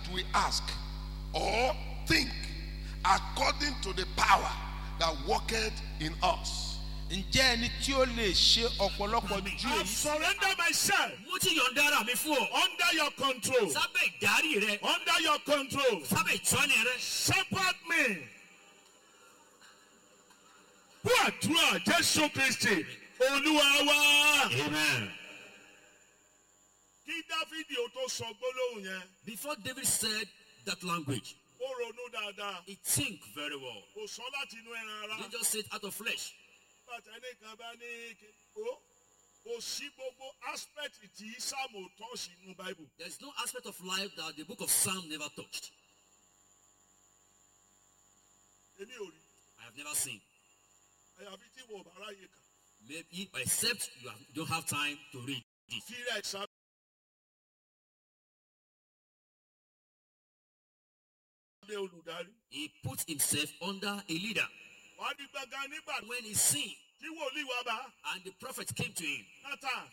that we ask or think according to the power that worketh in us. Ǹjẹ́ ẹni tí ó lè ṣe ọ̀pọ̀lọpọ̀ ju I èyí? surrender myself Mo ti yọ̀ǹda ara mi fún ọ. under your control. Sábẹ́ ìdarí rẹ. Under your control. Sábẹ́ ìtọ́ni rẹ. Shepherd me. Fún àdúrà Jésù Kristi Olúwa wa. Amen. Kí Dáfídì ó tó sọ gbólóhùn yẹn, Before David said that language, ó ronú dáadáa. he think very well. Kò sọ láti inú ẹran ara. He just said out of flesh. Bàtà ẹnìkan bá ní kò sí gbogbo aspect tí Sáàmù tọ́ sínú Bible. There is no aspect of life that the book of Psalm never touched. Èmi ò rí. I have never seen. Àyàfi tí wọ́n bá ráyè kà. Maybe except you don't have time to read it. Fíra ẹ̀sán. Ilé olùdarí. He put himself under a leader. Wọ́n á ní gbọ̀ngàn nígbà When he sinned tí wòlíì wa bá. and the prophet came to him, Nathan.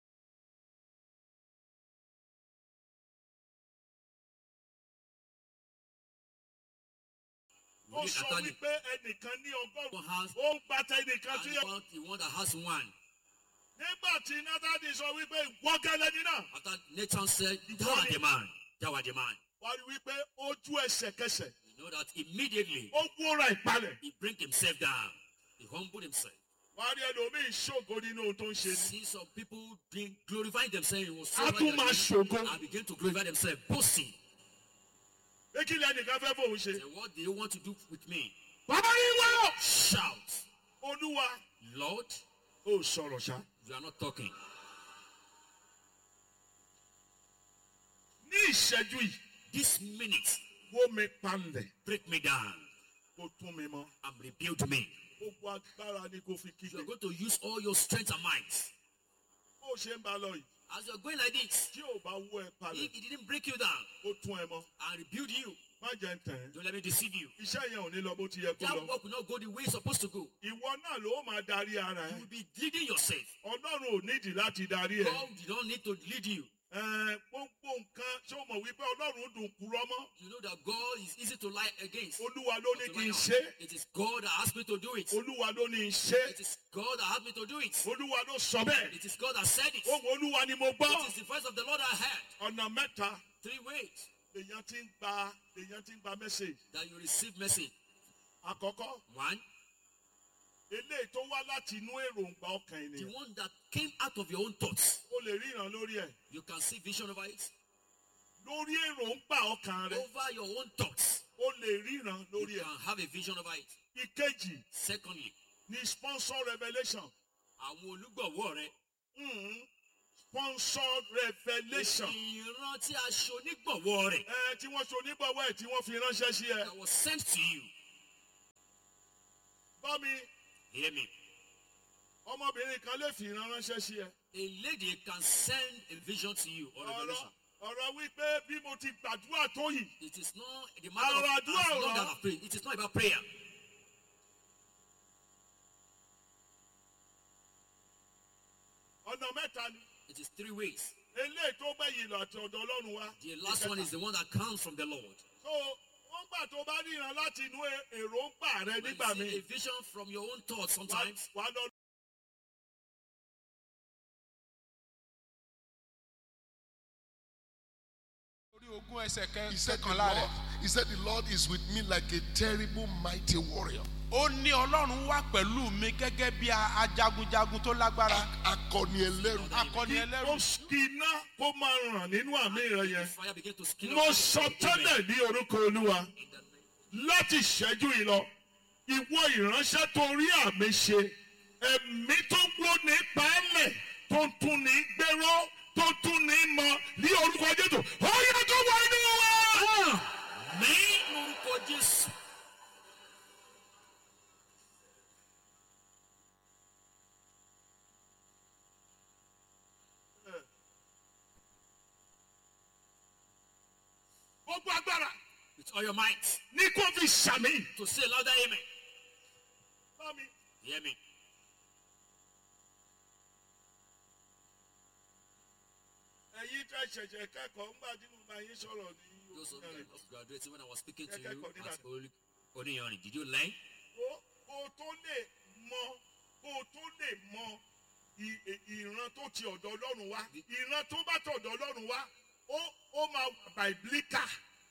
Ó sọ Nathan wípé ẹnìkan ní ọgọ́rùn-ún. has Ó ń gbàtà ẹnìkan tí yẹ. the one that has one. Nígbà tí Nathan sọ wípé wọ́gẹ́lẹ́ ní náà. After Nathan said, thou art the man, thou art the man. Wọ́n rí wípé ojú ẹsẹ̀kẹsẹ̀. You know that immediately Ó gbóra ìpalẹ̀. he bring himself down. He humbled himself. Wọ́n rí ẹlòmíì ṣògo nínú ohun tó ń ṣe ni. See some people being glorifying themselves in A tún máa ṣògo. and begin to glorify themselves, boasting. Pé kí lẹ́nìkan fẹ́ fòun ṣe. Say, what do you want to do with me? Bàbá yín wá. Shout, Olúwa. Lord, Ó sọ̀rọ̀ ṣá. you are not talking. Ní ìṣẹ́jú yìí, This minute, wó mi palẹ̀. break me down Kó tún mi mọ́. and rebuild me. Gbogbo agbára ni kò fi You are kígbe. going to use all your strength and might. Bó ṣe ń bá lọ yìí. As you're going like this, Tí ò bá wó ẹ palẹ̀. if he didn't break you down Ó tún ẹ mọ́. and rebuild you, Má jẹ́ ń tẹ̀ ẹ́. don't let me deceive you. Iṣẹ́ yẹn ò ní lọ bó ti yẹ kó That lọ. work will not go the way it's supposed to go. Ìwọ náà ló máa darí ara You ẹ. will be leading yourself. Ọlọ́run ò nídìí láti darí ẹ. God did not need to lead you. Gbogbo nǹkan ṣé o mọ̀ wípé Ọlọ́run dùn kúrọ́ mọ́. You know that God is easy to lie against. Olúwa ló ní kí n ṣe. It is God that asked me to do it. Olúwa ló ní í ṣe. It is God that asked me to do it. Olúwa ló sọ bẹ́ẹ̀. It is God that said it. Ohùn Olúwa ni mo It gbọ́. is the voice of the Lord I heard. Ọ̀nà mẹ́ta 3 ways lèèyàn ti ń gba mẹ́sẹ̀gì. that you receive message. Àkọ́kọ́, 1, eléyìí tó wá láti inú èròǹgbà ọkàn the ènìyàn. one that came out of your own thoughts. O lè ríran lórí ẹ̀. You can see vision over it. Lórí èròǹgbà ọkàn rẹ. Over your own thoughts. O lè ríran You lórí ẹ̀. can have a vision over it. Ìkejì Secondly, ni sponsor revelation. àwọn olùgbọ̀wọ́ rẹ. Sponsor revelation. Ìran tí a ṣe onígbọ̀wọ́ rẹ̀. Tí wọ́n ṣe onígbọ̀wọ́ ẹ̀ tí wọ́n fi ránṣẹ́ sí ẹ. That was sent to you. Bá mi, Hear me. ọmọbìnrin kan lè fi ìran ránṣẹ́ sí ẹ. A lady can send a vision to you or revelation. Ọ̀rọ̀ wípé bí mo ti gbàdúrà tó yìí. It is not the matter of Àràdúrà as long ọ̀rọ̀. as I pray. It is not about prayer. Ọ̀nà mẹ́ta ni. It is 3 ways. Eléyìí tó gbẹ̀yìn lọ àti ọ̀dọ̀ Ọlọ́run wá. The last one is the one that comes from the Lord. So wọ́n gbà tó bá ríran láti inú èròǹgbà rẹ When nígbà you see mi. a vision from your own thoughts sometimes, Wà lọ. Orí ogún ẹsẹ̀ He said, kẹkànlá rẹ̀. he said, the Lord is with me like a terrible, mighty warrior. Ó ní Ọlọ́run wá pẹ̀lú mi gẹ́gẹ́ bí ajagunjagun tó lágbára. Akọni ẹlẹ́rù. Akọni Ó ẹlẹ́rù. kí iná kó máa ràn nínú àmì rẹ yẹn. fire begin to skin Mo sọ tẹ́lẹ̀ ní orúkọ Olúwa láti ṣẹ́jú yìí lọ. Ìwọ ìránṣẹ́ tó rí àmì ṣe. Ẹ̀mí tó gbóni pálẹ̀ tó tún ní gbéró tó tún ní mọ ní orúkọ Jésù. Ó yẹ kó wọ inú wa. ní orúkọ Jésù. Gbogbo agbára With all your might. ní kó fi ṣàmì. To say louder amen. Bá mi. Hear me. ẹ̀yin tẹ́ ṣẹ̀ṣẹ̀ kẹ́kọ̀ọ́ ńgbà tí mo bá yín sọ̀rọ̀ ní Those of Oníyanrìn. you of graduating when I was speaking to Yeah, you yeah, at Oniyanrin, did you learn? Kó o tó lè mọ ìran tó ti ọ̀dọ̀ Ọlọ́run wá. Ìran tó bá tọ̀ ọ̀dọ̀ Ọlọ́run wá, ó máa wà bàìblíkà.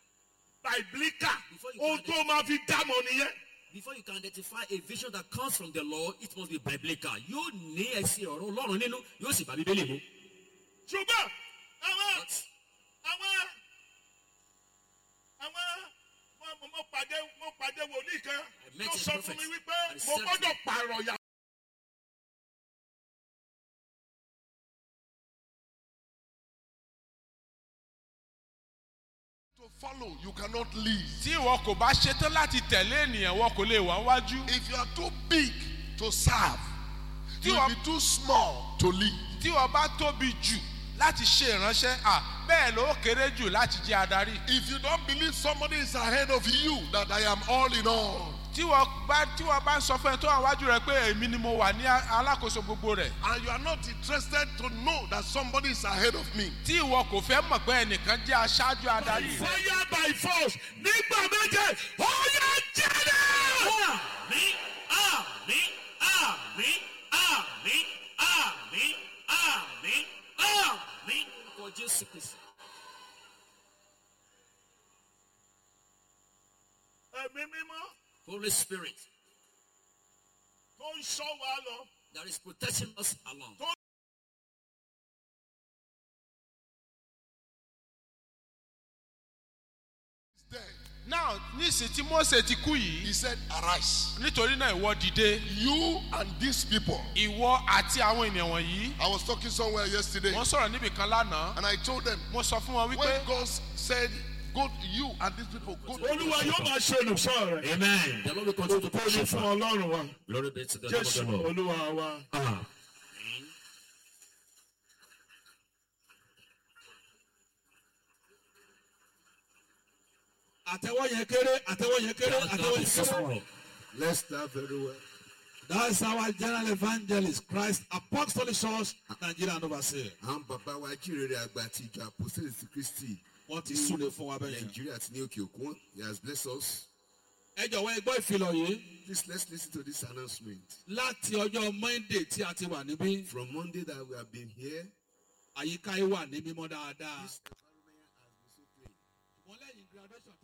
Ohun tó máa fi dámọ̀ nìyẹn. Before you can identify a vision that comes from the Lord, it must be biblical. Yóò ní ẹsẹ̀ ọ̀rọ̀ Ọlọ́run nínú, yóò sì bá Bíbélì mu. Ṣùgbọ́n But mo pàdé wòlíì kan I met tó a sọ prophet fún mi wípé and he mo said to gbọ́dọ̀ pààrọ̀ yà. To follow, you cannot lead. tí ìwọ kò bá ṣetán láti tẹ̀lé ènìyàn wọn kò lè wá wájú. If you are too big to serve, you You will be too small to lead. tí ìwọ bá tóbi jù láti ṣe ìránṣẹ́ bẹ́ẹ̀ ló kéré jù láti jẹ́ adarí. If you don't believe somebody is ahead of you, that I am all in all, tí wọ́n bá ń sọ fún ẹ tó wà wájú rẹ pé èmi ni mo wà ní alákòóso gbogbo rẹ̀. and you are not interested to know that somebody is ahead of me, tí ìwọ kò fẹ́ mọ̀ pé ẹnìkan jẹ́ aṣáájú adarí rẹ. Fire by force nígbà méje ó yá jáde. Àmín, àmín, àmín, àmín, àmín, àmín, àmín. For Jesus Christ. Ẹ̀mí mímọ́ Holy Spirit tó ń ṣọ́ wa lọ. that is protecting us along. is dead. now nísìn tí Mósè ti kú He yìí said, arise. nítorí náà ìwọ dìde You and these people. ìwọ àti àwọn ènìyàn wọ̀nyí. I was talking somewhere yesterday, wọ́n sọ̀rọ̀ níbì kan lánàá. and I told them, mo sọ fún wọn wípé when God said, go, you and these people, go to Olúwa yóò máa ṣe olùṣọ́ rẹ̀. Amen. The Lord will continue to Kó ní push you fún forward. Ọlọ́run wa. Glory be to the name of Jésù the Lord. Olúwa wa. Amen. Àtẹ́wọ́ yẹn kéré, àtẹ́wọ́ yẹn kéré, God àtẹ́wọ́ is yẹn kéré. small. Let's start very well. That's our general evangelist, Christ Apostolic Church, Nigeria and overseas. àwọn bàbá wa jíròrè àgbà àti ìjọ apostolic Christi Wọ́n ti súre fún wa bẹ́ẹ̀ yẹn. Nàìjíríà àti ní òkè òkun. He has blessed us. Ẹ jọ̀wọ́ ẹ gbọ́ ìfilọ̀ yìí Please let's listen to this announcement. láti ọjọ́ Monday tí a ti wà níbí. From Monday that we have been here, Àyíká yìí wà ní mímọ́ dáadáa. this environment has been so clean. Wọ́n lẹ́yìn graduation